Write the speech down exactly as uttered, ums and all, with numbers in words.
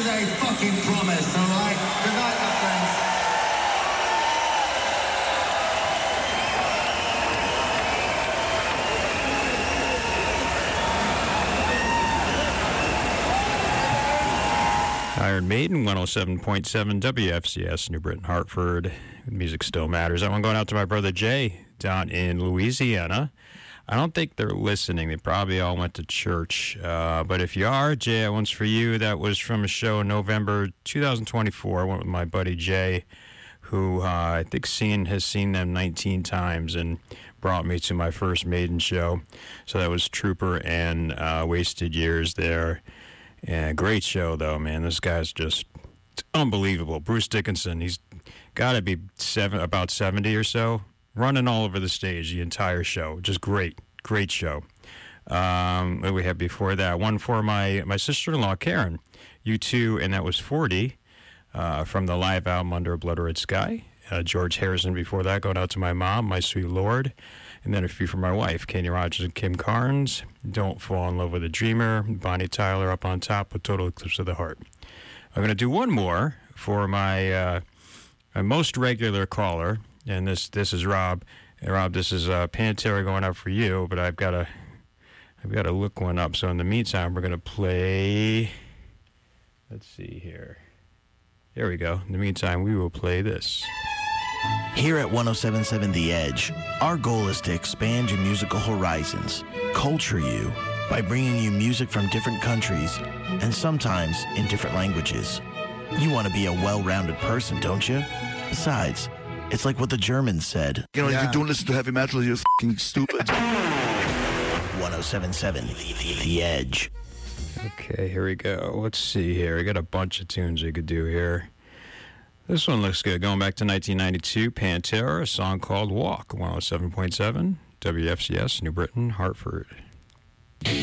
a fucking promise, all right? Good night, my friends. Iron Maiden, one oh seven point seven W F C S, New Britain, Hartford. Music still matters. That one going out to my brother Jay down in Louisiana. I don't think they're listening. They probably all went to church. Uh, but if you are, Jay, that one's for you. That was from a show in November twenty twenty-four. I went with my buddy Jay, who uh, I think seen has seen them nineteen times and brought me to my first Maiden show. So that was Trooper and uh, Wasted Years there. Yeah, great show, though, man. This guy's just it's unbelievable. Bruce Dickinson, he's got to be seven, about seventy or so, running all over the stage the entire show. Just great, great show. Um, what we had before that, one for my, my sister-in-law, Karen, U two, and that was forty uh, from the live album Under a Blood Red Sky. Uh, George Harrison before that, going out to my mom, My Sweet Lord. And then a few for my wife, Kenny Rogers and Kim Carnes, Don't Fall in Love with a Dreamer, Bonnie Tyler Up on Top with Total Eclipse of the Heart. I'm going to do one more for my, uh, my most regular caller, and this this is Rob. And Rob, this is uh, Pantera going out for you, but I've got to I've got to look one up. So in the meantime, we're going to play. Let's see here. There we go. In the meantime, we will play this. Here at one oh seven point seven The Edge, our goal is to expand your musical horizons, culture you, by bringing you music from different countries and sometimes in different languages. You want to be a well-rounded person, don't you? Besides, it's like what the Germans said. You know, yeah. if you don't listen to heavy metal, you're fucking stupid. one oh seven point seven The Edge. Okay, here we go. Let's see here. I got a bunch of tunes we could do here. This one looks good. Going back to nineteen ninety-two, Pantera, a song called Walk, one oh seven point seven, W F C S, New Britain, Hartford.